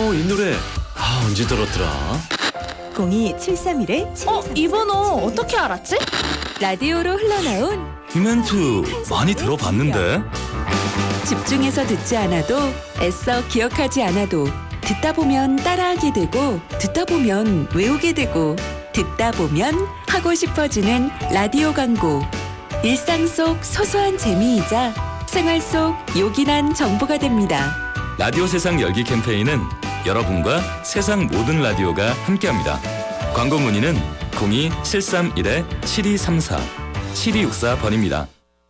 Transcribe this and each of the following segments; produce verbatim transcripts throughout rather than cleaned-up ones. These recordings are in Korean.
어, 이 노래 아 언제 들었더라? 공이 칠삼일 칠이삼사. 어? 이 번호 어떻게 알았지? 라디오로 흘러나온 이 멘트 많이 들어봤는데. 집중해서 듣지 않아도 애써 기억하지 않아도 듣다 보면 따라하게 되고 듣다 보면 외우게 되고 듣다 보면 하고 싶어지는 라디오 광고. 일상 속 소소한 재미이자 생활 속 요긴한 정보가 됩니다. 라디오 세상 열기 캠페인은 여러분과 세상 모든 라디오가 함께합니다. 광고 문의는 공이 칠삼일 칠이삼사 칠이육사 번입니다.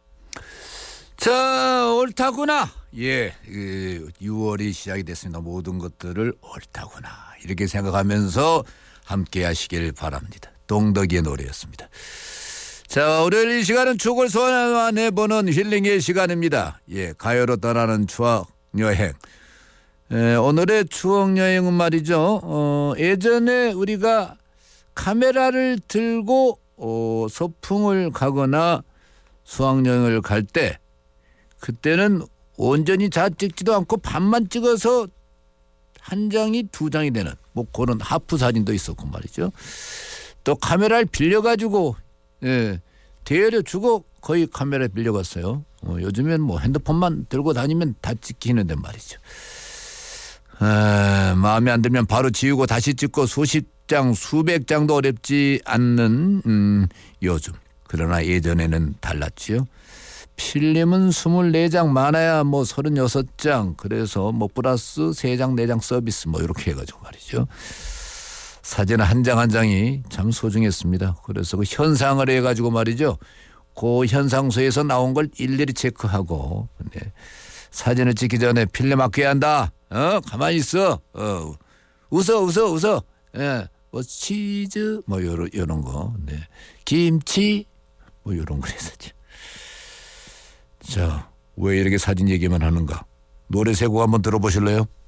자, 옳다구나. 예, 그 유월이 시작이 됐습니다. 모든 것들을 옳다구나 이렇게 생각하면서 함께 하시길 바랍니다. 동덕이의 노래였습니다. 자, 월요일 이 시간은 추억을 소환해보는 힐링의 시간입니다. 예, 가요로 떠나는 추억 여행. 에, 오늘의 추억 여행은 말이죠. 어, 예전에 우리가 카메라를 들고 어, 소풍을 가거나 수학여행을 갈 때 그때는 온전히 다 찍지도 않고 반만 찍어서 한 장이 두 장이 되는 뭐 그런 하프 사진도 있었고 말이죠. 또 카메라를 빌려가지고 예, 대여료 주고 거의 카메라 빌려갔어요. 어, 요즘엔 뭐 핸드폰만 들고 다니면 다 찍히는데 말이죠. 에, 마음에 안 들면 바로 지우고 다시 찍고 수십 장 수백 장도 어렵지 않는 음, 요즘. 그러나 예전에는 달랐지요. 필름은 스물네 장 많아야 뭐 서른여섯 장 그래서 뭐 플러스 세 장 네 장 서비스 뭐 이렇게 해가지고 말이죠. 사진 한 장 한 장이 참 소중했습니다. 그래서 그 현상을 해가지고 말이죠. 그 현상소에서 나온 걸 일일이 체크하고 네. 사진을 찍기 전에 필름 아껴야 한다. 어 가만히 있어. 어 웃어 웃어 웃어. 예. 뭐 치즈 뭐 요런 요런 거. 네. 김치 뭐 요런 거 했었죠. 자, 왜 이렇게 사진 얘기만 하는가? 노래 세 곡 한번 들어보실래요?